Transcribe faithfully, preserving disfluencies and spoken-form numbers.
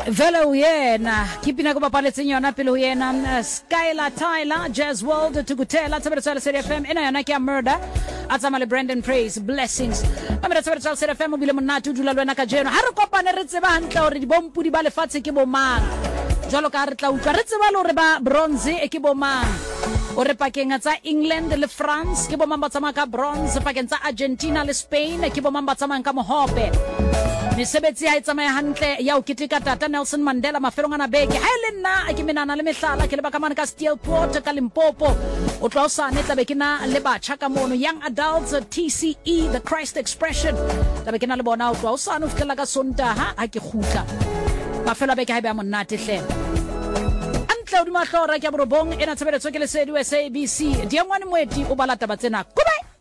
Velo yena kipina kuba pale tsinyo na pelo yena Skylar Tyler Jazz World tukutela tsabetsala City F M ena yana kya murder atsamale Brandon Praise Blessings amera tsabetsala City F M bile monatu dula lwana ka jeno ha re kopane re tseba hantle hore di bompudi ba lefatshe ke bo mang jwalo ka re tla utlwa re tseba le hore ba bronze e ke bo mang o re pakeng tsa England le France ke bo mang ba tsamaya ka bronze pakeng tsa Argentina le Spain ke bo mang ba tsamaya ka mohope mesebetsi ha itsamaya hantle ya o kitika tata Nelson Mandela mafelong ana beke ha ile nna a ke menana le mehlala ke le baka mana ka Steelport ka Limpopo o tla o sane tla be ke na le batjha ka mono young adults T C E the Christ Expression tla be ke na le bona o tla o sane o fitlela ka Sontaha ha ke khutla mafelo beke ha be a monate hle antle o di mahlora ke a borobong ena tshebeletso ke le S A B C diangwane moeti o balata ba tsena kubai